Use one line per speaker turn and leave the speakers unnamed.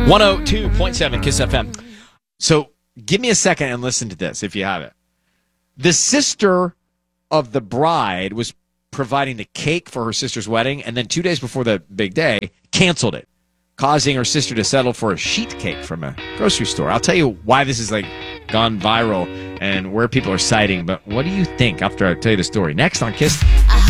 102.7 Kiss FM. So give me a second and listen to this if you have it. The sister of the bride was providing the cake for her sister's wedding, and then 2 days before the big day, canceled it, causing her sister to settle for a sheet cake from a grocery store. I'll tell you why this is gone viral and where people are citing, but what do you think after I tell you the story? Next on Kiss.